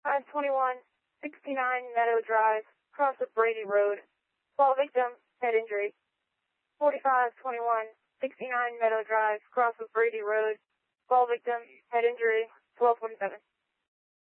521, 69 Meadow Drive, cross of Brady Road. Fall victim, head injury. 4521, 69 Meadow Drive, cross of Brady Road. Fall victim, head injury, 1227.